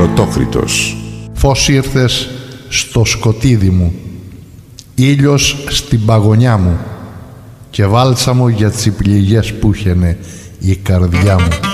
Πρωτόκριτος. Φως ήρθες στο σκοτίδι μου, ήλιος στην παγωνιά μου και βάλσαμο για τις πληγές που είχαινε η καρδιά μου.